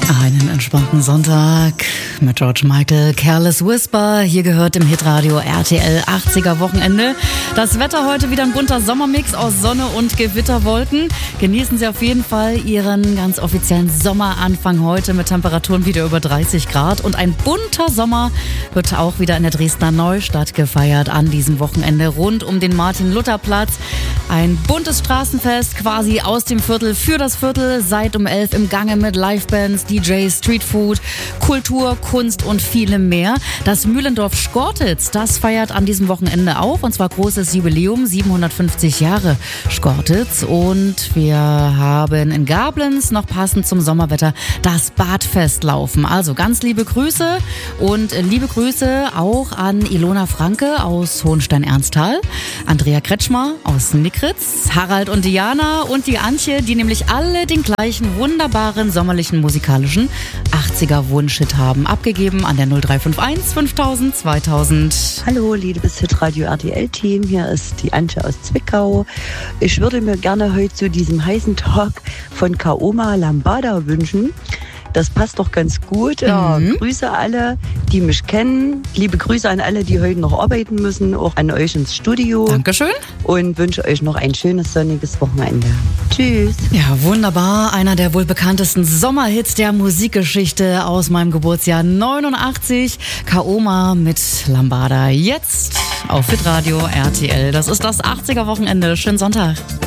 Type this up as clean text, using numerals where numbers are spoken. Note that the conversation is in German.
Einen entspannten Sonntag mit George Michael, Careless Whisper. Hier gehört im Hitradio RTL 80er Wochenende. Das Wetter heute wieder ein bunter Sommermix aus Sonne und Gewitterwolken. Genießen Sie auf jeden Fall Ihren ganz offiziellen Sommeranfang heute mit Temperaturen wieder über 30 Grad. Und ein bunter Sommer wird auch wieder in der Dresdner Neustadt gefeiert an diesem Wochenende rund um den Martin-Luther-Platz. Ein buntes Straßenfest quasi aus dem Viertel für das Viertel. Seit um 11 im Gange mit Livebands, DJs, Streetfood, Kultur, Kunst und vielem mehr. Das Mühlendorf Schkortitz, das feiert an diesem Wochenende auch. Und zwar großes Jubiläum, 750 Jahre Schkortitz. Und wir haben in Gablenz noch passend zum Sommerwetter das Badfest laufen. Also ganz liebe Grüße und liebe Grüße auch an Ilona Franke aus Hohenstein-Ernsthal, Andrea Kretschmer aus Nickritz, Harald und Diana und die Antje, die nämlich alle den gleichen wunderbaren sommerlichen musikalischen 80er Wunschhit haben. Abgegeben an der 0351 5000 2000. Hallo, liebes Hitradio RTL-Team. Hier ist die Antje aus Zwickau. Ich würde mir gerne heute zu diesem heißen Tag von Kaoma Lambada wünschen. Das passt doch ganz gut. Ja, Grüße alle, die mich kennen. Liebe Grüße an alle, die heute noch arbeiten müssen. Auch an euch ins Studio. Dankeschön. Und wünsche euch noch ein schönes, sonniges Wochenende. Tschüss. Ja, wunderbar. Einer der wohl bekanntesten Sommerhits der Musikgeschichte aus meinem Geburtsjahr 89. Kaoma mit Lambada. Jetzt auf Hitradio RTL. Das ist das 80er Wochenende. Schönen Sonntag.